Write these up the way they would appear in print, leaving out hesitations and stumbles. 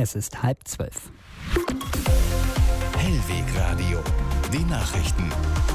Es ist 11:30. Hellwegradio, die Nachrichten.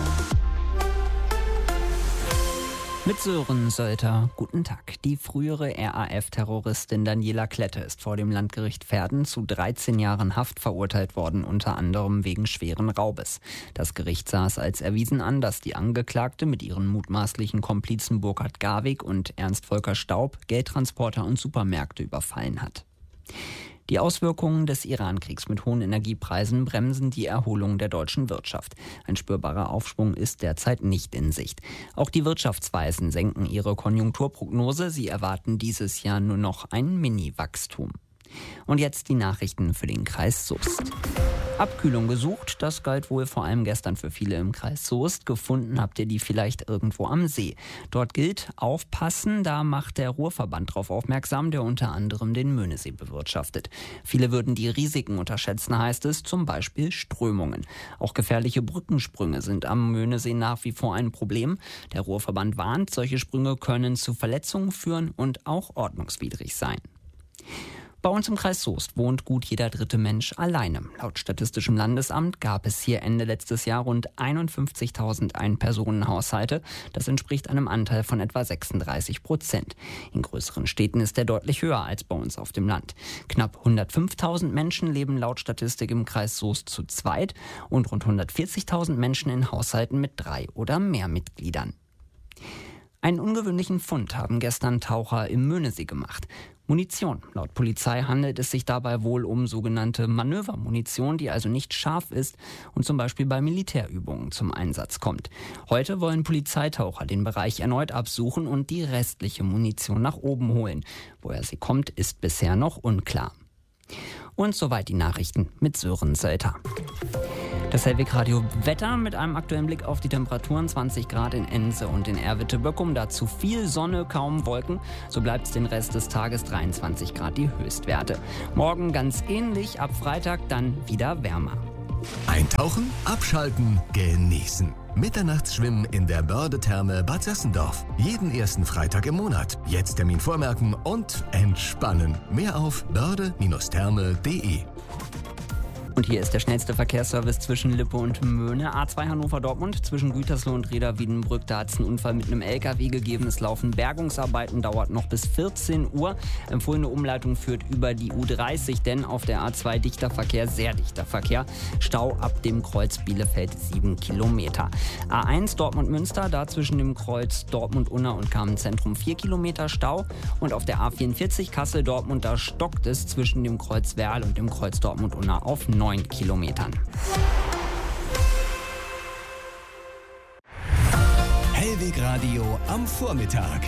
Mit Sören Sölter, guten Tag. Die frühere RAF-Terroristin Daniela Klette ist vor dem Landgericht Verden zu 13 Jahren Haft verurteilt worden, unter anderem wegen schweren Raubes. Das Gericht sah es als erwiesen an, dass die Angeklagte mit ihren mutmaßlichen Komplizen Burkhard Garwig und Ernst Volker Staub Geldtransporter und Supermärkte überfallen hat. Die Auswirkungen des Iran-Kriegs mit hohen Energiepreisen bremsen die Erholung der deutschen Wirtschaft. Ein spürbarer Aufschwung ist derzeit nicht in Sicht. Auch die Wirtschaftsweisen senken ihre Konjunkturprognose. Sie erwarten dieses Jahr nur noch ein Mini-Wachstum. Und jetzt die Nachrichten für den Kreis Soest. Abkühlung gesucht, das galt wohl vor allem gestern für viele im Kreis Soest. Gefunden habt ihr die vielleicht irgendwo am See. Dort gilt, aufpassen, da macht der Ruhrverband darauf aufmerksam, der unter anderem den Möhnesee bewirtschaftet. Viele würden die Risiken unterschätzen, heißt es, zum Beispiel Strömungen. Auch gefährliche Brückensprünge sind am Möhnesee nach wie vor ein Problem. Der Ruhrverband warnt, solche Sprünge können zu Verletzungen führen und auch ordnungswidrig sein. Bei uns im Kreis Soest wohnt gut jeder dritte Mensch alleine. Laut Statistischem Landesamt gab es hier Ende letztes Jahr rund 51.000 Ein-Personen-Haushalte. Das entspricht einem Anteil von etwa 36%. In größeren Städten ist der deutlich höher als bei uns auf dem Land. Knapp 105.000 Menschen leben laut Statistik im Kreis Soest zu zweit und rund 140.000 Menschen in Haushalten mit 3 oder mehr Mitgliedern. Einen ungewöhnlichen Fund haben gestern Taucher im Möhnesee gemacht. Munition. Laut Polizei handelt es sich dabei wohl um sogenannte Manövermunition, die also nicht scharf ist und zum Beispiel bei Militärübungen zum Einsatz kommt. Heute wollen Polizeitaucher den Bereich erneut absuchen und die restliche Munition nach oben holen. Woher sie kommt, ist bisher noch unklar. Und soweit die Nachrichten mit Sören Sölter. Das Hellwegradio Wetter mit einem aktuellen Blick auf die Temperaturen. 20 Grad in Ense und in Erwitte-Böckum. Dazu viel Sonne, kaum Wolken. So bleibt es den Rest des Tages 23 Grad die Höchstwerte. Morgen ganz ähnlich, ab Freitag dann wieder wärmer. Eintauchen, abschalten, genießen. Mitternachtsschwimmen in der Börde-Therme Bad Sassendorf. Jeden ersten Freitag im Monat. Jetzt Termin vormerken und entspannen. Mehr auf börde-therme.de. Und hier ist der schnellste Verkehrsservice zwischen Lippe und Möhne. A2 Hannover-Dortmund zwischen Gütersloh und Reda-Wiedenbrück. Da hat es einen Unfall mit einem LKW gegeben. Es laufen Bergungsarbeiten, dauert noch bis 14 Uhr. Empfohlene Umleitung führt über die U30, denn auf der A2 dichter Verkehr, sehr dichter Verkehr. Stau ab dem Kreuz Bielefeld 7 Kilometer. A1 Dortmund-Münster, da zwischen dem Kreuz Dortmund-Unna und Kamenz-Zentrum 4 Kilometer Stau. Und auf der A44 Kassel-Dortmund, da stockt es zwischen dem Kreuz Werl und dem Kreuz Dortmund-Unna auf 9 Kilometern. Hellwegradio am Vormittag.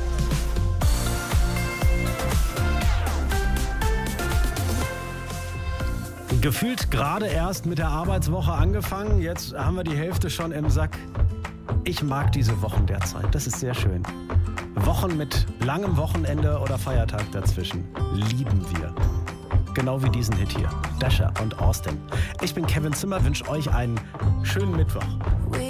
Gefühlt gerade erst mit der Arbeitswoche angefangen, jetzt haben wir die Hälfte schon im Sack. Ich mag diese Wochen derzeit, das ist sehr schön. Wochen mit langem Wochenende oder Feiertag dazwischen lieben wir. Genau wie diesen Hit hier, Dasher und Austin. Ich bin Kevin Zimmer, wünsche euch einen schönen Mittwoch.